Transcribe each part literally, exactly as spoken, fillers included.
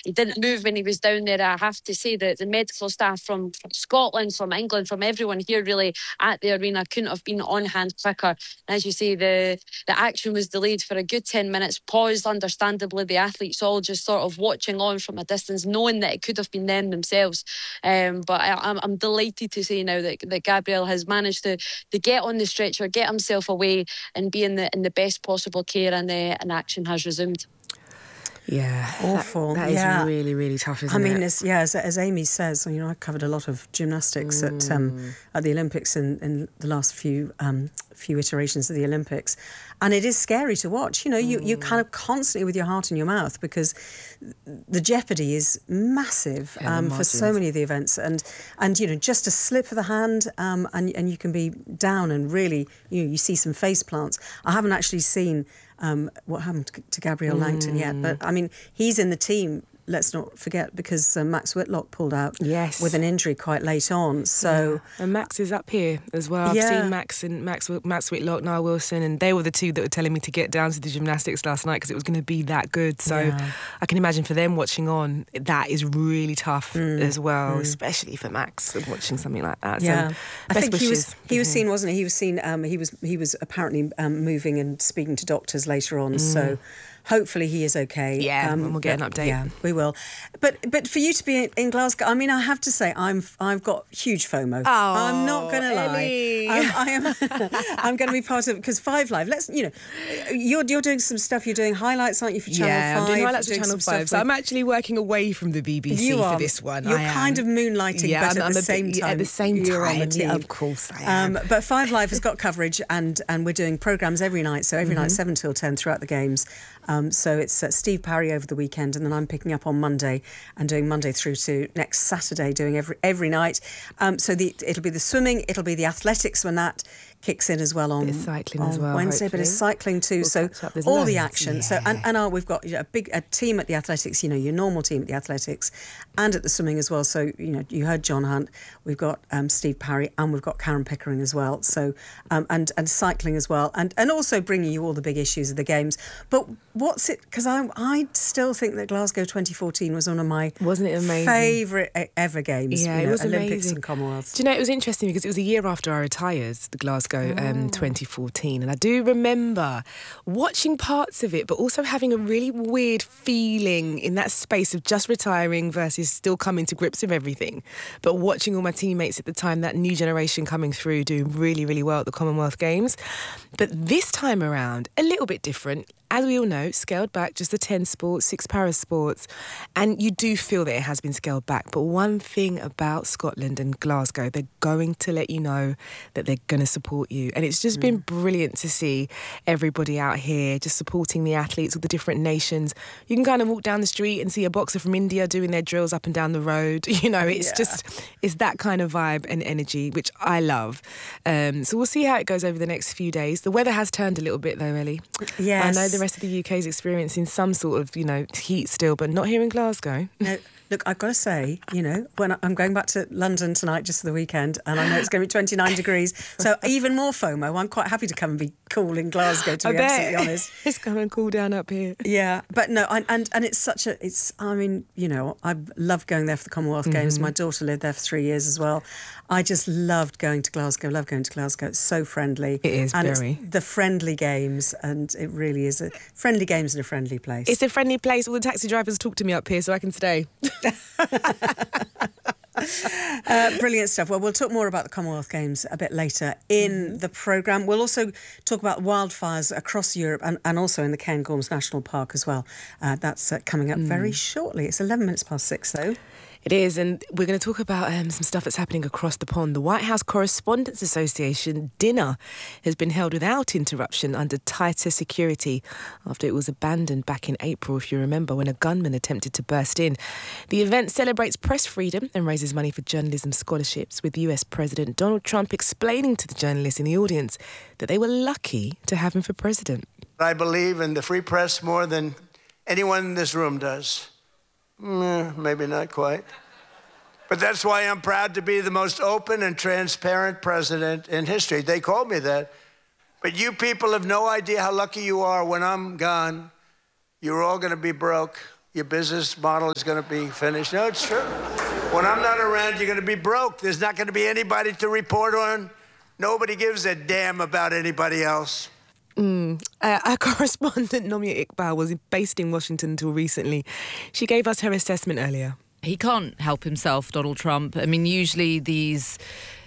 he didn't move when he was down there. I have to say that the medical staff from, from Scotland, from England, from everyone here really at the arena couldn't have been on hand quicker. And as you say, the, the action was delayed for a good ten minutes, paused understandably, the athletes all just sort of watching on from a distance, knowing that it could have been them themselves. Um, but I, I'm, I'm delighted to say now that, that Gabriel has managed to, to get on the stretcher, get himself away and be in the in the best possible care, and, uh, and action has resumed. Yeah, awful. That, that yeah. is really, really tough, isn't I mean, it? as, yeah, as, as Amy says, you know, I covered a lot of gymnastics mm. at um, at the Olympics in, in the last few um, few iterations of the Olympics, and it is scary to watch. You know, you, mm. you're kind of constantly with your heart in your mouth because the jeopardy is massive yeah, um, for so many of the events, and and you know, just a slip of the hand, um, and and you can be down, and really, you know, you see some face plants. I haven't actually seen Um, what happened to Gabriel Langton mm. yet, but I mean, he's in the team, let's not forget, because uh, Max Whitlock pulled out yes. with an injury quite late on. So yeah. And Max is up here as well. I've yeah. seen Max and Max Max Whitlock, Niall Wilson, and they were the two that were telling me to get down to the gymnastics last night because it was going to be that good. So yeah. I can imagine for them watching on, that is really tough mm. as well, mm. especially for Max watching something like that. Yeah, so, I think wishes. he was he was seen, wasn't he? He was seen. Um, he was he was apparently um, moving and speaking to doctors later on. Mm. So. Hopefully he is okay. Yeah, um, and we'll get an update. Yeah, we will. But but for you to be in Glasgow, I mean, I have to say, I'm I've got huge FOMO. Oh, I'm not going to lie. I'm, I am. I'm going to be part of because Five Live. Let's you know, you're you're doing some stuff. You're doing highlights, aren't you, for Channel yeah, Five? I'm doing highlights for Channel Five. So with... I'm actually working away from the B B C you for are, this one. You're I kind am. of moonlighting, yeah, but I'm, at I'm the a same bit, time, at the same you're time, on the team. yeah, of course I am. Um, but Five Live has got coverage, and and we're doing programmes every night. So every mm-hmm. night, seven till ten throughout the games. Um, so it's uh, Steve Parry over the weekend, and then I'm picking up on Monday and doing Monday through to next Saturday, doing every every night. Um, so the, it'll be the swimming, it'll be the athletics when that kicks in as well on, cycling on as well, Wednesday, hopefully. but it's cycling too. We'll so all loads. the action. Yeah. So and, and our, we've got you know, a big a team at the athletics. You know, your normal team at the athletics, and at the swimming as well. So you know, you heard John Hunt. We've got um, Steve Parry, and we've got Karen Pickering as well. So um, and and cycling as well, and and also bringing you all the big issues of the games. But what's it? Because I I still think that Glasgow twenty fourteen was one of my wasn't it amazing favourite ever games. Yeah, you know, it was Olympics amazing. and Commonwealths. Do you know, it was interesting because it was a year after I retired, the Glasgow oh. um, twenty fourteen, and I do remember watching parts of it, but also having a really weird feeling in that space of just retiring versus still coming to grips with everything, but watching all my teammates at the time, that new generation coming through, doing really, really well at the Commonwealth Games. But this time around, a little bit different. As we all know, scaled back, just the ten sports, six para sports, and you do feel that it has been scaled back. But one thing about Scotland and Glasgow, they're going to let you know that they're going to support you. And it's just mm. been brilliant to see everybody out here just supporting the athletes of the different nations. You can kind of walk down the street and see a boxer from India doing their drills up and down the road. You know, it's yeah. just, it's that kind of vibe and energy, which I love. Um, so we'll see how it goes over the next few days. The weather has turned a little bit though, Ellie. Yes. I know the rest of the U K is experiencing some sort of, you know, heat still, but not here in Glasgow. No, look, I've got to say, you know, when I'm going back to London tonight just for the weekend, and I know it's going to be twenty-nine degrees, so even more FOMO. I'm quite happy to come and be cool in Glasgow, to I be bet. absolutely honest. It's coming and cool down up here. Yeah, but no, and, and and it's such a, it's, I mean, you know, I love going there for the Commonwealth mm-hmm. Games. My daughter lived there for three years as well. I just loved going to Glasgow, love going to Glasgow. It's so friendly. It is, and very. It's the friendly games, and it really is a friendly games and a friendly place. It's a friendly place. All the taxi drivers talk to me up here, so I can stay. uh, brilliant stuff. Well, we'll talk more about the Commonwealth Games a bit later in mm-hmm. the programme. We'll also talk about wildfires across Europe and, and also in the Cairngorms National Park as well. Uh, that's uh, coming up mm. very shortly. It's eleven minutes past six, though. It is, and we're going to talk about um, some stuff that's happening across the pond. The White House Correspondents Association dinner has been held without interruption under tighter security after it was abandoned back in April, if you remember, when a gunman attempted to burst in. The event celebrates press freedom and raises money for journalism scholarships, with U S President Donald Trump explaining to the journalists in the audience that they were lucky to have him for president. I believe in the free press more than anyone in this room does. Mm, maybe not quite. But that's why I'm proud to be the most open and transparent president in history. They called me that. But you people have no idea how lucky you are when I'm gone. You're all going to be broke. your business model is going to be finished. No, it's true. When I'm not around, you're going to be broke. There's not going to be anybody to report on. Nobody gives a damn about anybody else. Mm. Uh, our correspondent Nomia Iqbal was based in Washington until recently. She gave us her assessment earlier. He can't help himself, Donald Trump. I mean, usually these...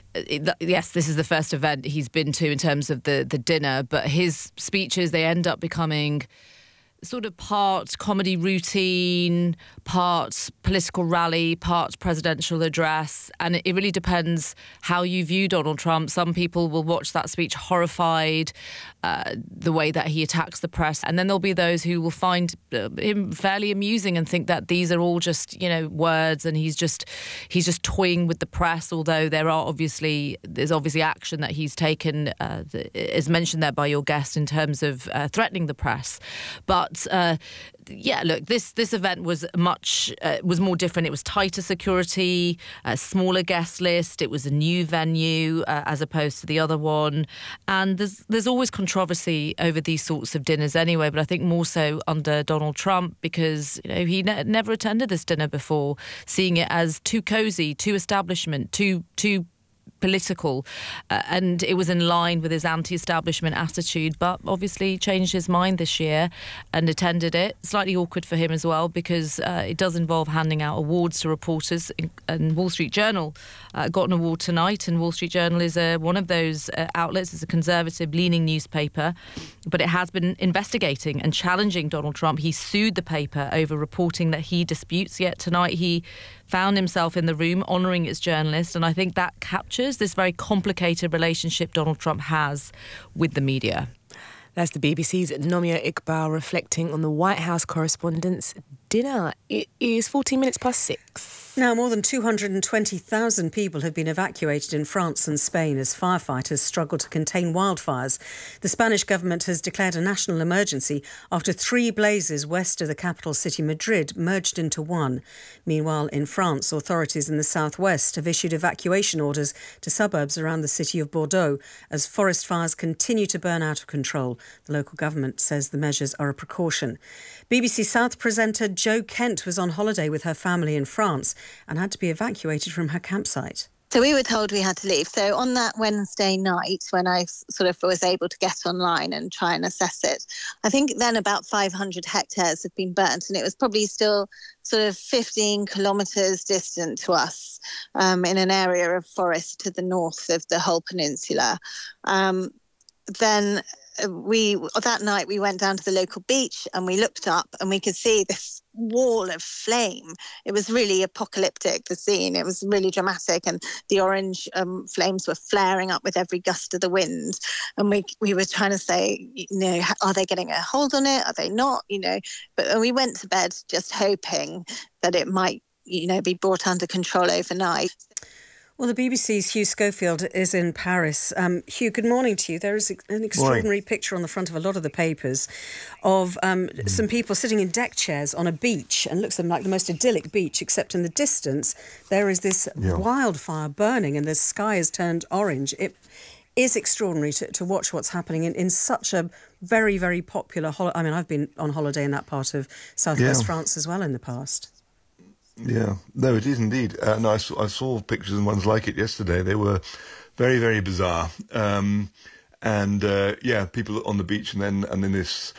Yes, this is the first event he's been to in terms of the, the dinner, but his speeches, they end up becoming sort of part comedy routine, part political rally, part presidential address. And it, it really depends how you view Donald Trump. Some people will watch that speech horrified, uh, the way that he attacks the press. And then there'll be those who will find uh, him fairly amusing and think that these are all just, you know, words and he's just he's just toying with the press, although there are obviously, there's obviously action that he's taken, uh, as mentioned there by your guest, in terms of uh, threatening the press. But But, uh, yeah, look, this this event was much, uh, was more different. It was tighter security, a smaller guest list. It was a new venue uh, as opposed to the other one. And there's there's always controversy over these sorts of dinners anyway, but I think more so under Donald Trump because, you know, he ne- never attended this dinner before, seeing it as too cosy, too establishment, too too political, uh, and it was in line with his anti-establishment attitude, but obviously changed his mind this year and attended it. Slightly awkward for him as well because uh, it does involve handing out awards to reporters, and Wall Street Journal uh, got an award tonight, and Wall Street Journal is uh, one of those uh, outlets. It's a conservative-leaning newspaper, but it has been investigating and challenging Donald Trump. He sued the paper over reporting that he disputes, yet tonight he found himself in the room honouring its journalist, and I think that captures this very complicated relationship Donald Trump has with the media. That's the B B C's Nomia Iqbal reflecting on the White House correspondents' dinner. It is fourteen minutes past six. Now, more than two hundred twenty thousand people have been evacuated in France and Spain as firefighters struggle to contain wildfires. The Spanish government has declared a national emergency after three blazes west of the capital city, Madrid, merged into one. Meanwhile, in France, authorities in the southwest have issued evacuation orders to suburbs around the city of Bordeaux as forest fires continue to burn out of control. The local government says the measures are a precaution. B B C South presenter Jo Kent was on holiday with her family in France and had to be evacuated from her campsite. So we were told we had to leave. So on that Wednesday night, when I sort of was able to get online and try and assess it, I think then about five hundred hectares had been burnt, and it was probably still sort of fifteen kilometres distant to us, um, in an area of forest to the north of the whole peninsula. Um, then we that night we went down to the local beach and we looked up and we could see this wall of flame. It was really apocalyptic, the scene. It was really dramatic, and the orange um, flames were flaring up with every gust of the wind. And we we were trying to say, you know, are they getting a hold on it? Are they not? You know, but we went to bed just hoping that it might, you know, be brought under control overnight. Well, the B B C's Hugh Schofield is in Paris. Um, Hugh, good morning to you. There is an extraordinary morning. picture on the front of a lot of the papers of um, mm. some people sitting in deck chairs on a beach, and looks them like the most idyllic beach, except in the distance there is this yeah. wildfire burning and the sky is turned orange. It is extraordinary to, to watch what's happening in, in such a very, very popular... Hol- I mean, I've been on holiday in that part of southwest yeah. France as well in the past. Yeah, no, it is indeed. Uh, and I saw, I saw pictures and ones like it yesterday. They were very, very bizarre. Um, and uh, yeah, people on the beach, and then and then this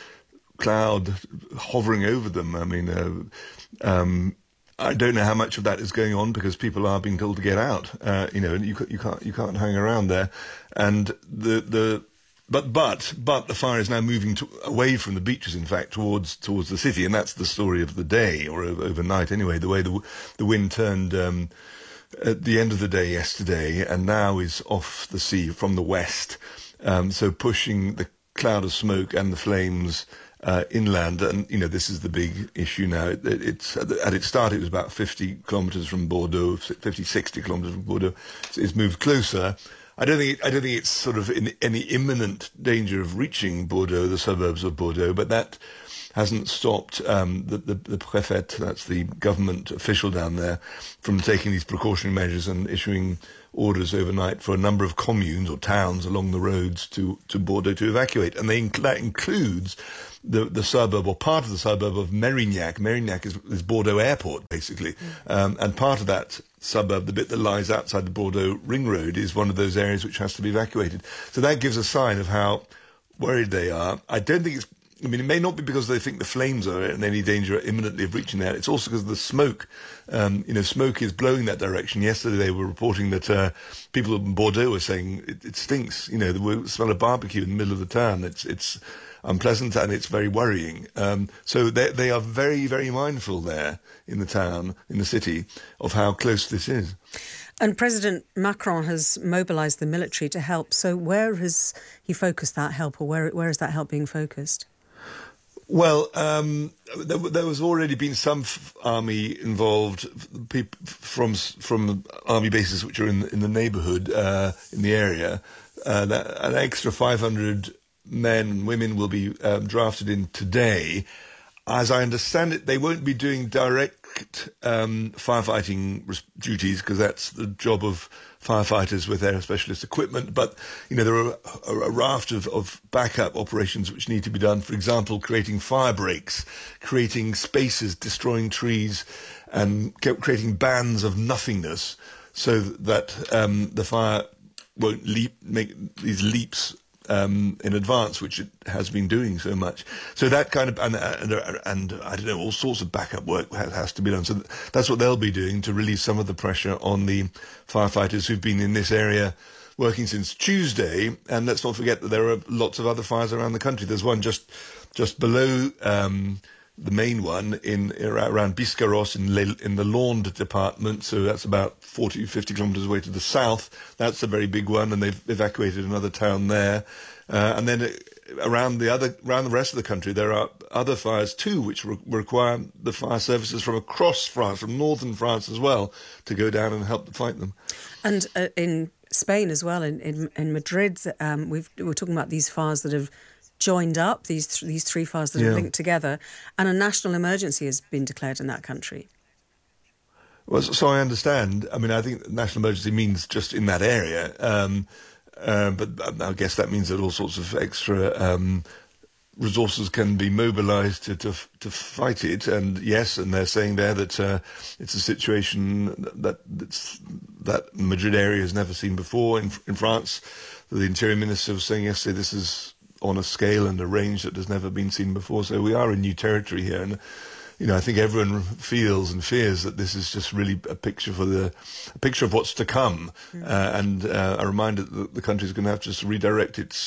cloud hovering over them. I mean, uh, um, I don't know how much of that is going on because people are being told to get out. Uh, you know, and you you can't you can't hang around there. And the the. But but but the fire is now moving to, away from the beaches, in fact, towards towards the city, and that's the story of the day, or overnight anyway. The way the the wind turned um, at the end of the day yesterday, and now is off the sea from the west, um, so pushing the cloud of smoke and the flames uh, inland. And you know, this is the big issue now. It, it's at its start, it was about fifty kilometres from Bordeaux, fifty, sixty kilometres from Bordeaux. So it's moved closer. I don't think it, I don't think it's sort of in any imminent danger of reaching Bordeaux, the suburbs of Bordeaux, but that hasn't stopped um, the, the, the préfet, that's the government official down there, from taking these precautionary measures and issuing orders overnight for a number of communes or towns along the roads to, to Bordeaux to evacuate. And they, that includes the, the suburb, or part of the suburb of Mérignac. Mérignac is, is Bordeaux Airport, basically. Mm. Um, and part of that suburb, the bit that lies outside the Bordeaux Ring Road, is one of those areas which has to be evacuated. So that gives a sign of how worried they are. I don't think it's, I mean, it may not be because they think the flames are in any danger imminently of reaching there. It's also because of the smoke. Um, you know, smoke is blowing that direction. Yesterday they were reporting that uh, people in Bordeaux were saying it, it stinks. You know, the smell of barbecue in the middle of the town. It's it's unpleasant and it's very worrying. Um, so they they are very, very mindful there in the town, in the city, of how close this is. And President Macron has mobilised the military to help. So where has he focused that help, or where where is that help being focused? Well, um, there, there was already been some f- army involved, peop- from from army bases which are in in the neighbourhood, uh, in the area. Uh, that, an extra five hundred men and women will be um, drafted in today. As I understand it, they won't be doing direct um, firefighting res- duties, because that's the job of firefighters with their specialist equipment. But, you know, there are a, a raft of, of backup operations which need to be done. For example, creating fire breaks, creating spaces, destroying trees, and creating bands of nothingness, so that um, the fire won't leap, make these leaps Um, in advance, which it has been doing so much. So that kind of, and, and, and I don't know, all sorts of backup work has, has to be done. So that's what they'll be doing to relieve some of the pressure on the firefighters who've been in this area working since Tuesday. And let's not forget that there are lots of other fires around the country. There's one just just below um, the main one in around Biscarrosse in, Le, in the Landes department. So that's about forty, fifty kilometres away to the south. That's a very big one, and they've evacuated another town there. Uh, and then around the other, around the rest of the country, there are other fires too, which re- require the fire services from across France, from northern France as well, to go down and help fight them. And uh, in Spain as well, in in, in Madrid, um, we've, we're talking about these fires that have joined up, these th- these three fires that yeah. are linked together, and a national emergency has been declared in that country. Well, so I understand. I mean, I think national emergency means just in that area, um, uh, but I guess that means that all sorts of extra um, resources can be mobilised to, to to fight it. And yes, and they're saying there that uh, it's a situation that that's, that the Madrid area has never seen before. In, in France, the Interior Minister was saying yesterday this is on a scale and a range that has never been seen before. So we are in new territory here. And, you know, I think everyone feels and fears that this is just really a picture for the, a picture of what's to come. Mm. Uh, and uh, a reminder that the country is going to have to just redirect its